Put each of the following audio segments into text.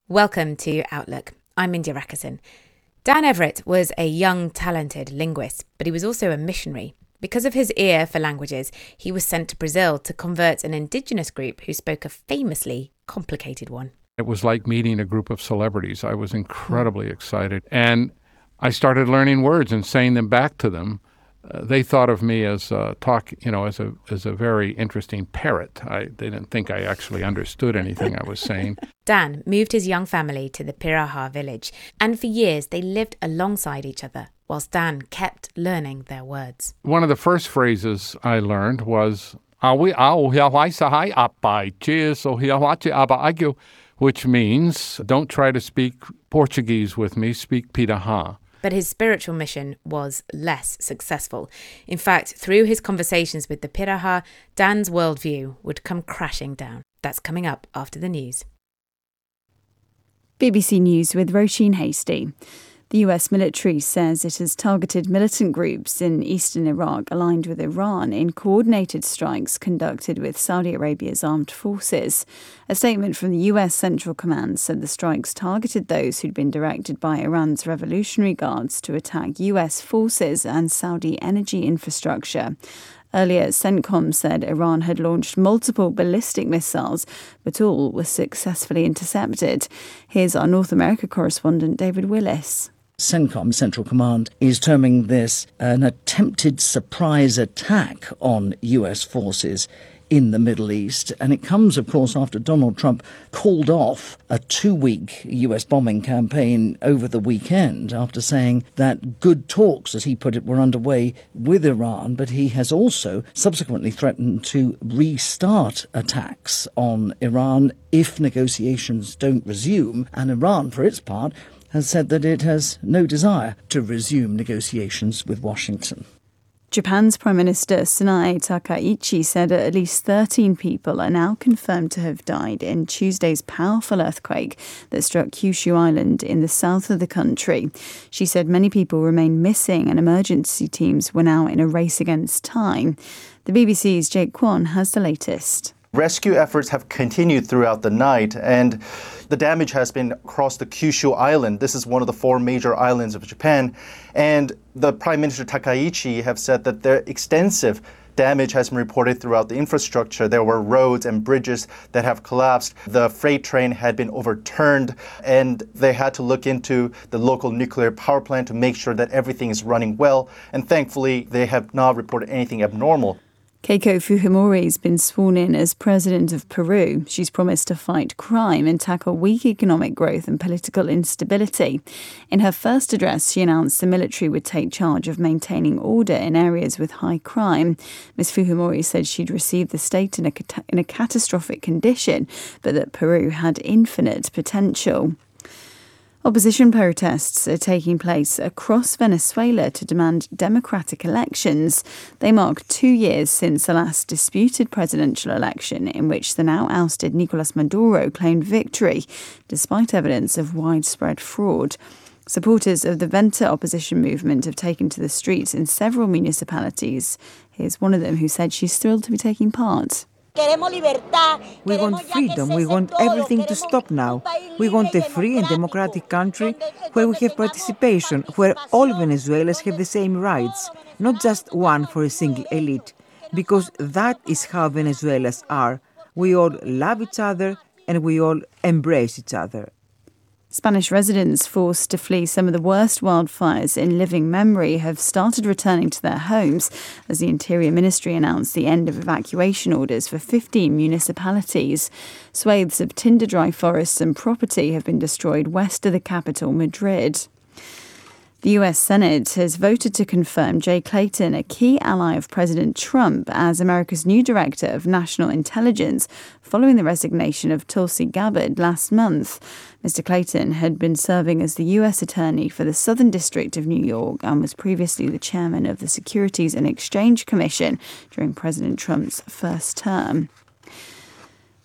Welcome to Outlook. I'm India Rackerson. Dan Everett was a young, talented linguist, but he was also a missionary. Because of his ear for languages, he was sent to Brazil to convert an indigenous group who spoke a famously complicated one. It was like meeting a group of celebrities. I was incredibly excited. And I started learning words and saying them back to them. They thought of me as a very interesting parrot. They didn't think I actually understood anything I was saying. Dan moved his young family to the Piraha village, and for years they lived alongside each other, whilst Dan kept learning their words. One of the first phrases I learned was, which means, don't try to speak Portuguese with me, speak Piraha. But his spiritual mission was less successful. In fact, through his conversations with the Piraha, Dan's worldview would come crashing down. That's coming up after the news. BBC News with Roisin Hastie. The US military says it has targeted militant groups in eastern Iraq aligned with Iran in coordinated strikes conducted with Saudi Arabia's armed forces. A statement from the US Central Command said the strikes targeted those who'd been directed by Iran's Revolutionary Guards to attack US forces and Saudi energy infrastructure. Earlier, CENTCOM said Iran had launched multiple ballistic missiles, but all were successfully intercepted. Here's our North America correspondent, David Willis. CENTCOM, Central Command, is terming this an attempted surprise attack on US forces in the Middle East. And it comes, of course, after Donald Trump called off a 2-week US bombing campaign over the weekend after saying that good talks, as he put it, were underway with Iran. But he has also subsequently threatened to restart attacks on Iran if negotiations don't resume. And Iran, for its part, has said that it has no desire to resume negotiations with Washington. Japan's Prime Minister Sanae Takaichi said at least 13 people are now confirmed to have died in Tuesday's powerful earthquake that struck Kyushu Island in the south of the country. She said many people remain missing and emergency teams were now in a race against time. The BBC's Jake Kwon has the latest. Rescue efforts have continued throughout the night, and the damage has been across the Kyushu Island. This is one of the 4 major islands of Japan, and the Prime Minister Takaichi have said that their extensive damage has been reported throughout the infrastructure. There were roads and bridges that have collapsed. The freight train had been overturned, and they had to look into the local nuclear power plant to make sure that everything is running well, and thankfully they have not reported anything abnormal. Keiko Fujimori has been sworn in as president of Peru. She's promised to fight crime and tackle weak economic growth and political instability. In her first address, she announced the military would take charge of maintaining order in areas with high crime. Ms. Fujimori said she'd received the state in a catastrophic condition, but that Peru had infinite potential. Opposition protests are taking place across Venezuela to demand democratic elections. They mark 2 years since the last disputed presidential election in which the now ousted Nicolas Maduro claimed victory, despite evidence of widespread fraud. Supporters of the Venta opposition movement have taken to the streets in several municipalities. Here's one of them who said she's thrilled to be taking part. We want freedom. We want everything to stop now. We want a free and democratic country where we have participation, where all Venezuelans have the same rights, not just one for a single elite. Because that is how Venezuelans are. We all love each other and we all embrace each other. Spanish residents forced to flee some of the worst wildfires in living memory have started returning to their homes as the Interior Ministry announced the end of evacuation orders for 15 municipalities. Swathes of tinder dry forests and property have been destroyed west of the capital, Madrid. The US Senate has voted to confirm Jay Clayton, a key ally of President Trump, as America's new Director of National Intelligence, following the resignation of Tulsi Gabbard last month. Mr. Clayton had been serving as the US Attorney for the Southern District of New York and was previously the chairman of the Securities and Exchange Commission during President Trump's first term.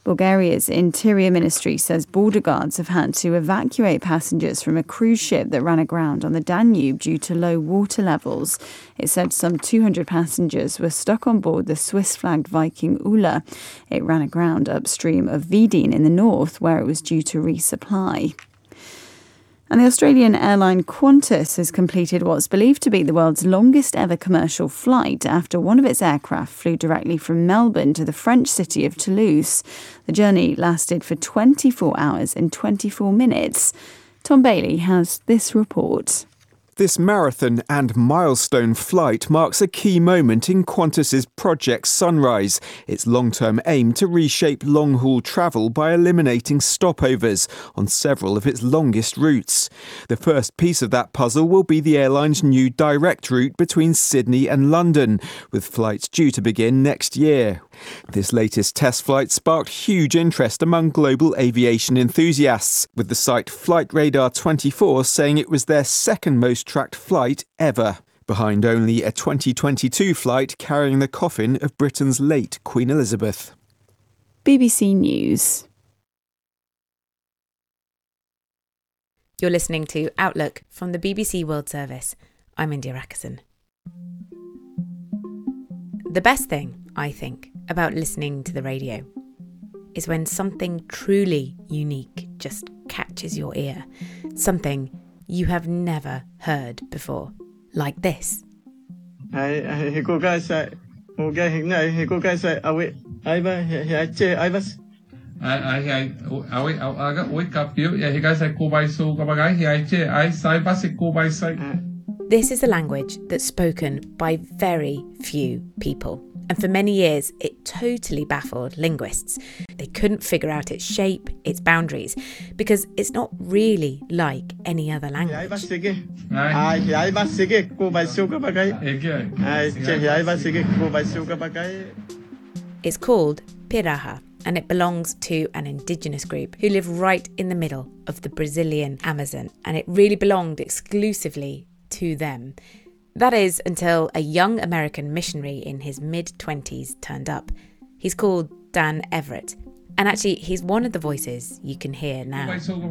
Bulgaria's Interior Ministry says border guards have had to evacuate passengers from a cruise ship that ran aground on the Danube due to low water levels. It said some 200 passengers were stuck on board the Swiss-flagged Viking Ula. It ran aground upstream of Vidin in the north, where it was due to resupply. And the Australian airline Qantas has completed what's believed to be the world's longest ever commercial flight after one of its aircraft flew directly from Melbourne to the French city of Toulouse. The journey lasted for 24 hours and 24 minutes. Tom Bailey has this report. This marathon and milestone flight marks a key moment in Qantas's Project Sunrise, its long-term aim to reshape long-haul travel by eliminating stopovers on several of its longest routes. The first piece of that puzzle will be the airline's new direct route between Sydney and London, with flights due to begin next year. This latest test flight sparked huge interest among global aviation enthusiasts, with the site Flightradar24 saying it was their second most tracked flight ever, behind only a 2022 flight carrying the coffin of Britain's late Queen Elizabeth. BBC News. You're listening to Outlook from the BBC World Service. I'm India Rackerson. The best thing, I think, about listening to the radio is when something truly unique just catches your ear. Something you have never heard before. Like this. This is a language that's spoken by very few people. And for many years, it totally baffled linguists. They couldn't figure out its shape, its boundaries, because it's not really like any other language. It's called Piraha, and it belongs to an indigenous group who live right in the middle of the Brazilian Amazon, and it really belonged exclusively to them. That is until a young American missionary in his mid-20s turned up. He's called Dan Everett. And actually, he's one of the voices you can hear now. Okay, so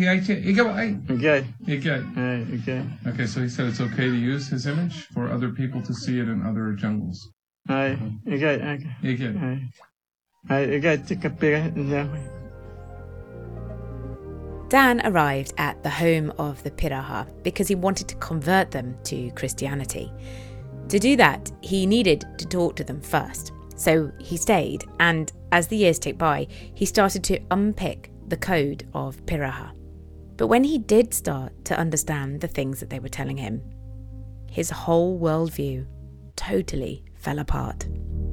he said it's okay to use his image for other people to see it in other jungles. Dan arrived at the home of the Piraha because he wanted to convert them to Christianity. To do that, he needed to talk to them first. So he stayed, and as the years ticked by, he started to unpick the code of Piraha. But when he did start to understand the things that they were telling him, his whole worldview totally fell apart.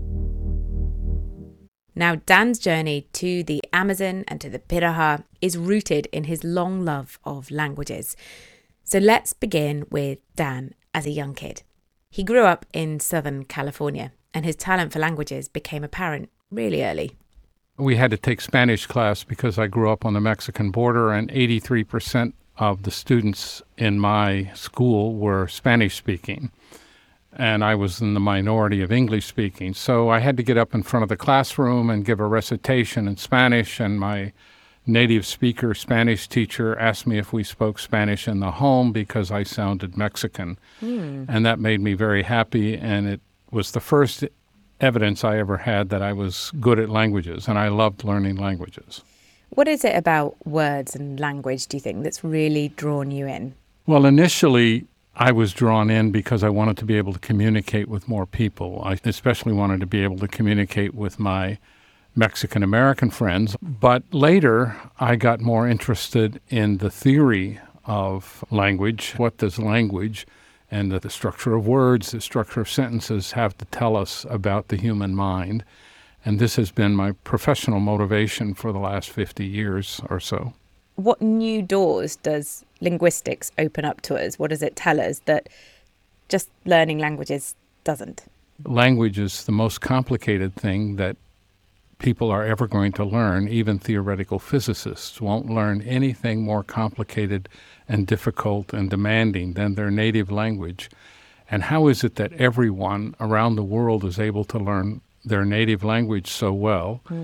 Now, Dan's journey to the Amazon and to the Piraha is rooted in his long love of languages. So let's begin with Dan as a young kid. He grew up in Southern California, and his talent for languages became apparent really early. We had to take Spanish class because I grew up on the Mexican border, and 83% of the students in my school were Spanish-speaking. And I was in the minority of English-speaking. So I had to get up in front of the classroom and give a recitation in Spanish, and my native speaker Spanish teacher asked me if we spoke Spanish in the home because I sounded Mexican. And that made me very happy, and it was the first evidence I ever had that I was good at languages, and I loved learning languages. What is it about words and language, do you think, that's really drawn you in? Well, initially, I was drawn in because I wanted to be able to communicate with more people. I especially wanted to be able to communicate with my Mexican-American friends. But later, I got more interested in the theory of language. What does language and the structure of words, the structure of sentences have to tell us about the human mind? And this has been my professional motivation for the last 50 years or so. What new doors does linguistics open up to us? What does it tell us that just learning languages doesn't? Language is the most complicated thing that people are ever going to learn. Even theoretical physicists won't learn anything more complicated and difficult and demanding than their native language. And how is it that everyone around the world is able to learn their native language so well?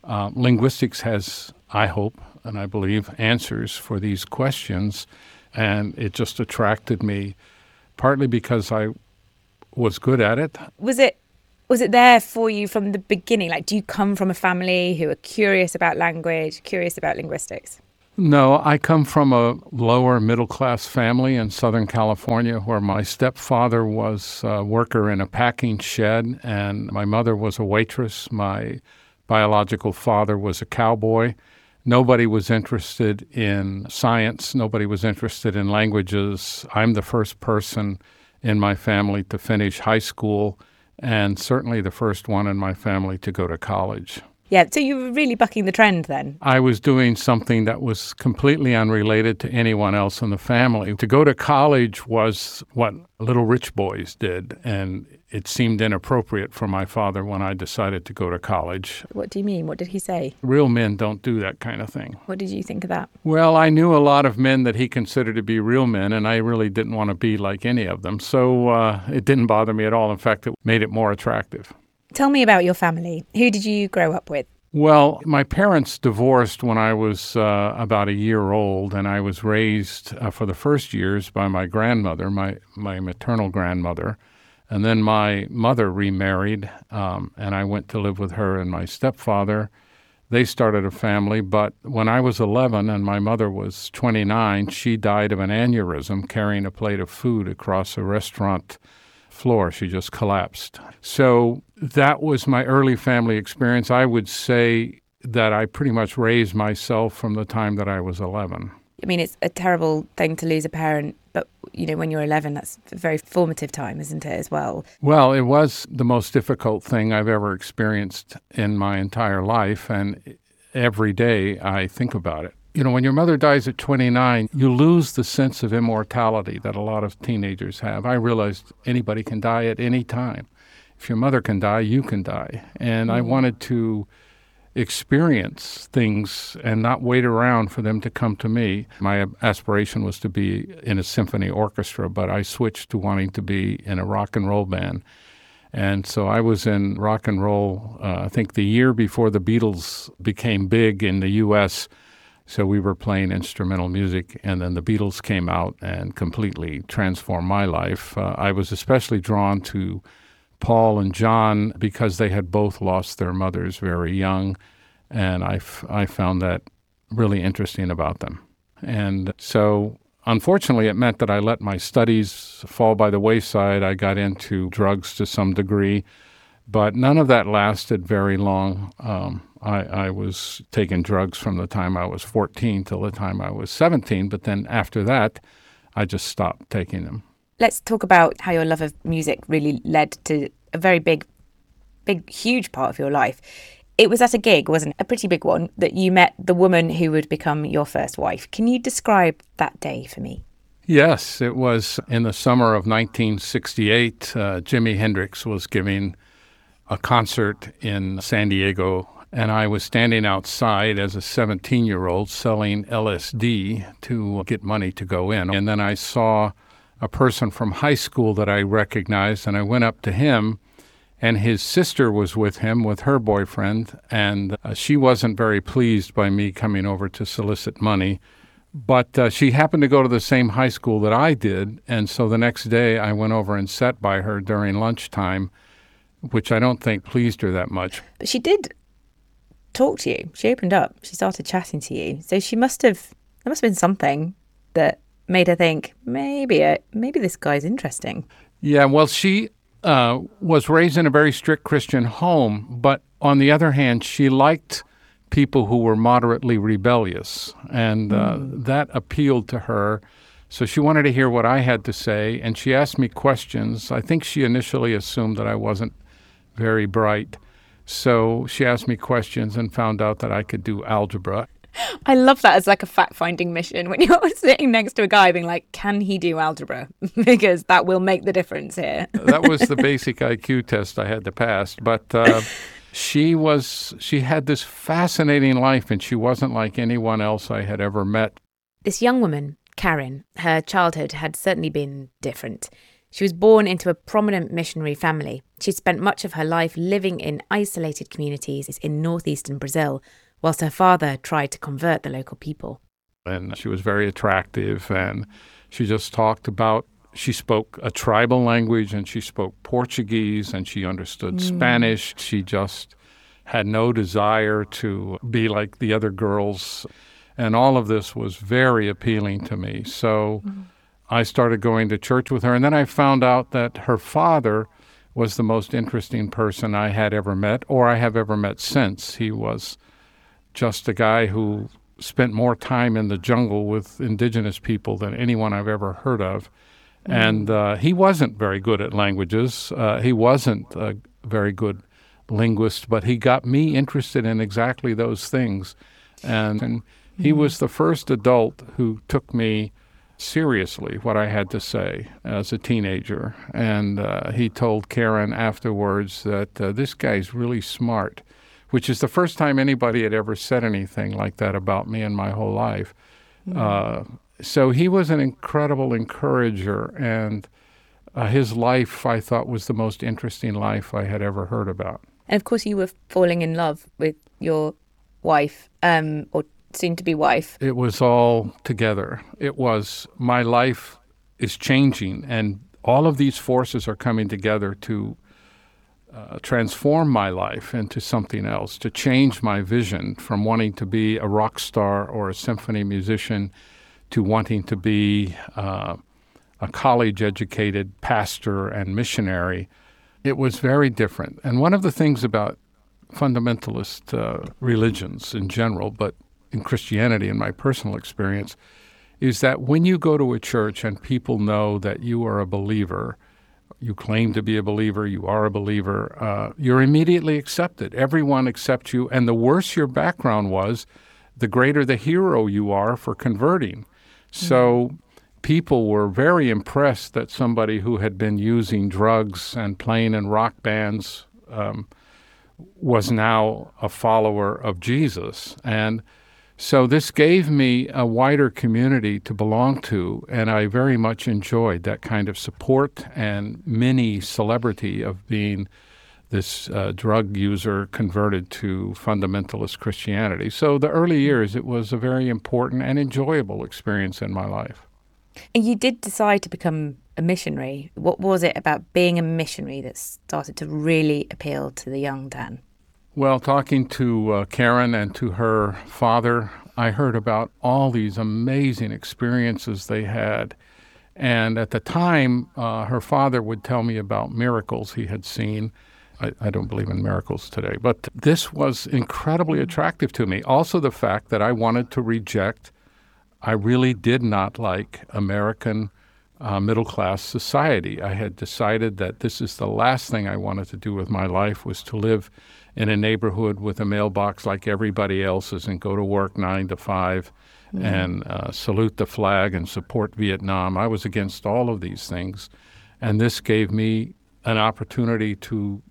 Linguistics has, I hope, and I believe, answers for these questions, and it just attracted me, partly because I was good at it. Was it there for you from the beginning? Like, do you come from a family who are curious about language, curious about linguistics? No, I come from a lower middle-class family in Southern California where my stepfather was a worker in a packing shed and my mother was a waitress. My biological father was a cowboy. Nobody was interested in science. Nobody was interested in languages. I'm the first person in my family to finish high school and certainly the first one in my family to go to college. Yeah, so you were really bucking the trend then? I was doing something that was completely unrelated to anyone else in the family. To go to college was what little rich boys did, and it seemed inappropriate for my father when I decided to go to college. What do you mean? What did he say? Real men don't do that kind of thing. What did you think of that? Well, I knew a lot of men that he considered to be real men, and I really didn't want to be like any of them. So it didn't bother me at all. In fact, it made it more attractive. Tell me about your family. Who did you grow up with? Well, my parents divorced when I was about a year old, and I was raised for the first years by my grandmother, my maternal grandmother. And then my mother remarried, and I went to live with her and my stepfather. They started a family, but when I was 11 and my mother was 29, she died of an aneurysm carrying a plate of food across a restaurant floor. She just collapsed. So that was my early family experience. I would say that I pretty much raised myself from the time that I was 11. I mean, it's a terrible thing to lose a parent, but, you know, when you're 11, that's a very formative time, isn't it, as well? Well, it was the most difficult thing I've ever experienced in my entire life, and every day I think about it. You know, when your mother dies at 29, you lose the sense of immortality that a lot of teenagers have. I realized anybody can die at any time. If your mother can die, you can die. And I wanted to experience things and not wait around for them to come to me. My aspiration was to be in a symphony orchestra, but I switched to wanting to be in a rock and roll band. And so I was in rock and roll, I think the year before the Beatles became big in the U.S., so we were playing instrumental music, and then the Beatles came out and completely transformed my life. I was especially drawn to Paul and John because they had both lost their mothers very young, and I found that really interesting about them. And so, unfortunately, it meant that I let my studies fall by the wayside. I got into drugs to some degree, but none of that lasted very long. I was taking drugs from the time I was 14 till the time I was 17, but then after that, I just stopped taking them. Let's talk about how your love of music really led to a very big, huge part of your life. It was at a gig, wasn't it? A pretty big one, that you met the woman who would become your first wife. Can you describe that day for me? Yes, it was in the summer of 1968. Jimi Hendrix was giving a concert in San Diego, and I was standing outside as a 17-year-old selling LSD to get money to go in. And then I saw a person from high school that I recognized, and I went up to him, and his sister was with him with her boyfriend, and she wasn't very pleased by me coming over to solicit money. But she happened to go to the same high school that I did, and so the next day I went over and sat by her during lunchtime, which I don't think pleased her that much. But she did talk to you. She opened up. She started chatting to you. So there must have been something that made her think, maybe this guy's interesting. Yeah, well, she was raised in a very strict Christian home, but on the other hand, she liked people who were moderately rebellious, and that appealed to her. So she wanted to hear what I had to say, and she asked me questions. I think she initially assumed that I wasn't very bright. So she asked me questions and found out that I could do algebra. I love that as like a fact-finding mission when you're sitting next to a guy being like, can he do algebra? Because that will make the difference here. That was the basic IQ test I had to pass. But she had this fascinating life, and she wasn't like anyone else I had ever met. This young woman, Karen, her childhood had certainly been different. She was born into a prominent missionary family. She'd spent much of her life living in isolated communities in northeastern Brazil, whilst her father tried to convert the local people. And she was very attractive, and she just talked about, she spoke a tribal language, and she spoke Portuguese, and she understood Spanish. She just had no desire to be like the other girls. And all of this was very appealing to me. So I started going to church with her. And then I found out that her father was the most interesting person I had ever met, or I have ever met since. He was just a guy who spent more time in the jungle with indigenous people than anyone I've ever heard of. And he wasn't very good at languages. He wasn't a very good linguist, but he got me interested in exactly those things. And he was the first adult who took me seriously, what I had to say as a teenager. And he told Karen afterwards that this guy's really smart, which is the first time anybody had ever said anything like that about me in my whole life. So he was an incredible encourager, and his life, I thought, was the most interesting life I had ever heard about. And of course, you were falling in love with your wife, or soon-to-be wife. It was all together. It was, my life is changing, and all of these forces are coming together to transform my life into something else, to change my vision from wanting to be a rock star or a symphony musician to wanting to be a college-educated pastor and missionary. It was very different. And one of the things about fundamentalist religions in general, but in Christianity, in my personal experience, is that when you go to a church and people know that you are a believer, you claim to be a believer, you are a believer, you're immediately accepted. Everyone accepts you, and the worse your background was, the greater the hero you are for converting. So people were very impressed that somebody who had been using drugs and playing in rock bands was now a follower of Jesus. And so this gave me a wider community to belong to, and I very much enjoyed that kind of support and mini celebrity of being this drug user converted to fundamentalist Christianity. So the early years, it was a very important and enjoyable experience in my life. And you did decide to become a missionary. What was it about being a missionary that started to really appeal to the young Dan? Well, talking to Karen and to her father, I heard about all these amazing experiences they had. And at the time, her father would tell me about miracles he had seen. I don't believe in miracles today, but this was incredibly attractive to me. Also the fact that I wanted to reject, I really did not like American middle-class society. I had decided that this is the last thing I wanted to do with my life, was to live in a neighborhood with a mailbox like everybody else's and go to work 9 to 5 and salute the flag and support Vietnam. I was against all of these things, and this gave me an opportunity to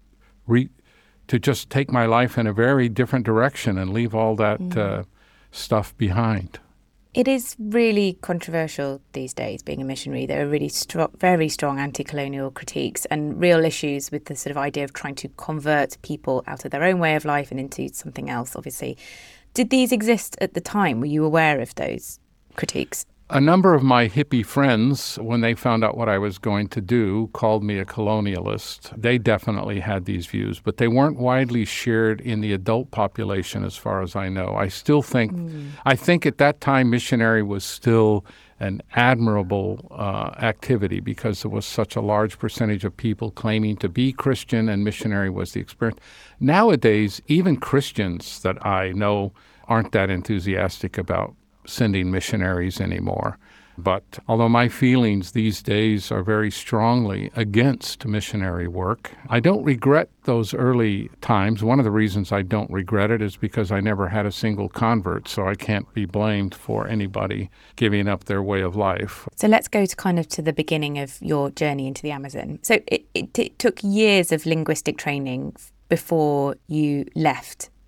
just take my life in a very different direction and leave all that stuff behind. It is really controversial these days, being a missionary. There are really very strong anti-colonial critiques and real issues with the sort of idea of trying to convert people out of their own way of life and into something else, obviously. Did these exist at the time? Were you aware of those critiques? A number of my hippie friends, when they found out what I was going to do, called me a colonialist. They definitely had these views, but they weren't widely shared in the adult population as far as I know. I still think, I think at that time missionary was still an admirable activity because there was such a large percentage of people claiming to be Christian and missionary was the experience. Nowadays, even Christians that I know aren't that enthusiastic about sending missionaries anymore. But although my feelings these days are very strongly against missionary work, I don't regret those early times. One of the reasons I don't regret it is because I never had a single convert, so I can't be blamed for anybody giving up their way of life. So let's go to kind of to the beginning of your journey into the Amazon. So it took years of linguistic training before you left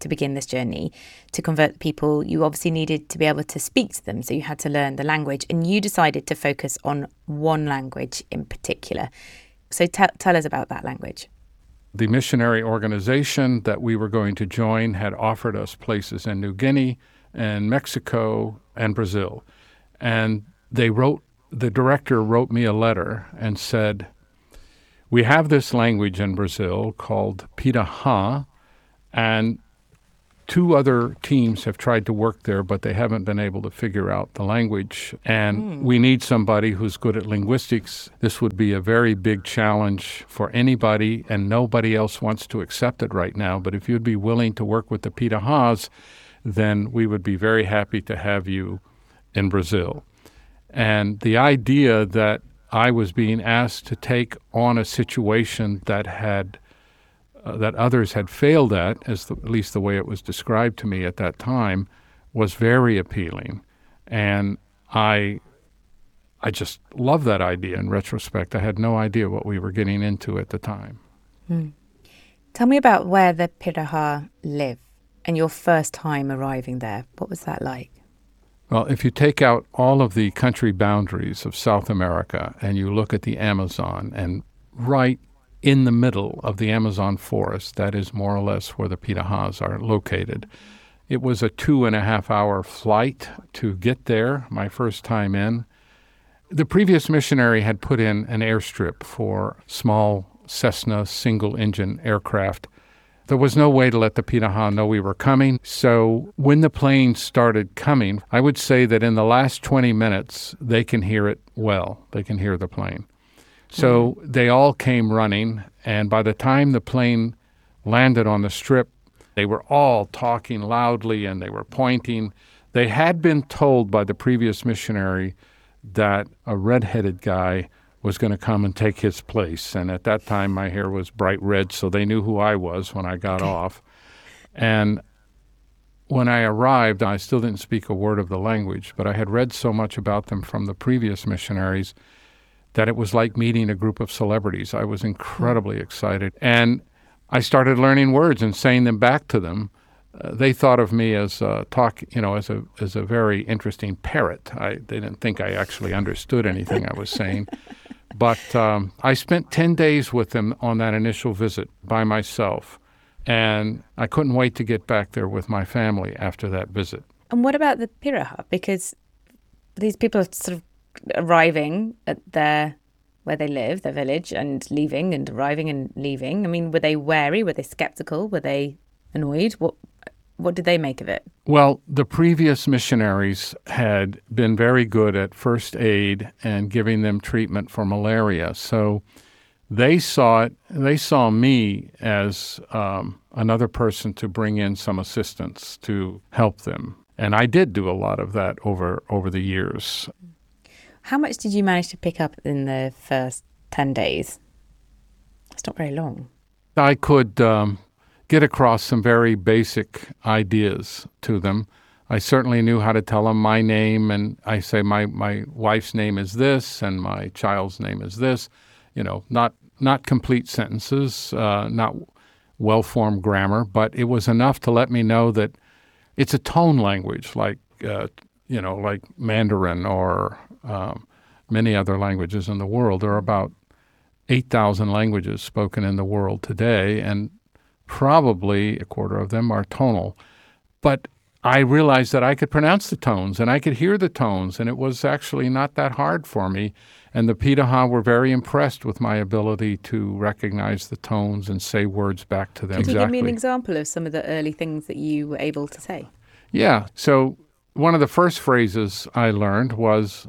to begin this journey to convert people, you obviously needed to be able to speak to them. So you had to learn the language, and you decided to focus on one language in particular. So tell us about that language. The missionary organization that we were going to join had offered us places in New Guinea and Mexico and Brazil. And the director wrote me a letter and said, we have this language in Brazil called Piraha, and 2 other teams have tried to work there, but they haven't been able to figure out the language. And we need somebody who's good at linguistics. This would be a very big challenge for anybody, and nobody else wants to accept it right now. But if you'd be willing to work with the Pirahas, then we would be very happy to have you in Brazil. And the idea that I was being asked to take on a situation that others had failed at, at least the way it was described to me at that time, was very appealing. And I just love that idea in retrospect. I had no idea what we were getting into at the time. Tell me about where the Piraha live and your first time arriving there. What was that like? Well, if you take out all of the country boundaries of South America and you look at the Amazon, and right in the middle of the Amazon forest, that is more or less where the Pirahas are located. It was a 2.5-hour flight to get there, my first time in. The previous missionary had put in an airstrip for small Cessna single-engine aircraft. There was no way to let the Piraha know we were coming. So when the plane started coming, I would say that in the last 20 minutes, they can hear it well. They can hear the plane. So they all came running, and by the time the plane landed on the strip, they were all talking loudly and they were pointing. They had been told by the previous missionary that a red-headed guy was going to come and take his place. And at that time, my hair was bright red, so they knew who I was when I got off. And when I arrived, I still didn't speak a word of the language, but I had read so much about them from the previous missionaries that it was like meeting a group of celebrities. I was incredibly excited. And I started learning words and saying them back to them. They thought of me as as a very interesting parrot. They didn't think I actually understood anything I was saying. But I spent 10 days with them on that initial visit by myself. And I couldn't wait to get back there with my family after that visit. And what about the Piraha? Because these people are sort of arriving at where they live, their village, and leaving and arriving and leaving. I mean, were they wary? Were they skeptical? Were they annoyed? What did they make of it? Well, the previous missionaries had been very good at first aid and giving them treatment for malaria. So they saw me as another person to bring in some assistance to help them. And I did do a lot of that over the years. How much did you manage to pick up in the first 10 days? It's not very long. I could get across some very basic ideas to them. I certainly knew how to tell them my name, and I say my wife's name is this and my child's name is this. Not complete sentences, not well-formed grammar, but it was enough to let me know that it's a tone language like Mandarin or many other languages in the world. There are about 8,000 languages spoken in the world today, and probably a quarter of them are tonal. But I realized that I could pronounce the tones and I could hear the tones, and it was actually not that hard for me. And the Piraha were very impressed with my ability to recognize the tones and say words back to them. Could you give me an example of some of the early things that you were able to say? Yeah. So one of the first phrases I learned was,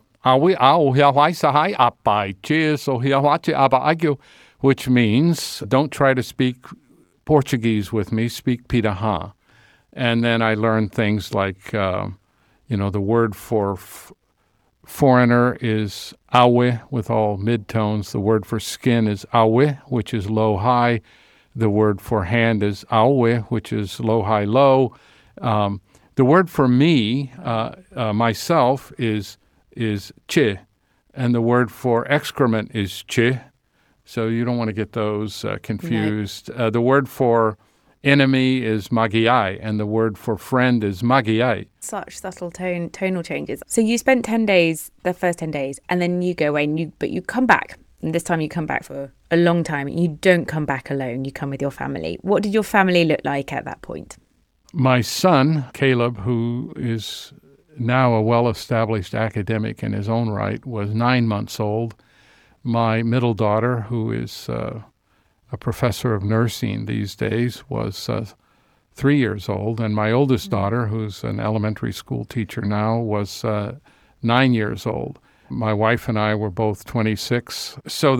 which means, don't try to speak Portuguese with me, speak Piraha. And then I learned things like, the word for foreigner is awe with all midtones. The word for skin is awe, which is low-high. The word for hand is awe, which is low-high-low. The word for me, myself, is che, and the word for excrement is che. So you don't want to get those confused. No. The word for enemy is magiai, and the word for friend is magiai. Such subtle tonal changes. So you spent 10 days, the first 10 days, and then you go away, but you come back. And this time you come back for a long time. You don't come back alone. You come with your family. What did your family look like at that point? My son, Caleb, who is now a well-established academic in his own right, was 9 months old. My middle daughter, who is a professor of nursing these days, was 3 years old. And my oldest daughter, who's an elementary school teacher now, was 9 years old. My wife and I were both 26. So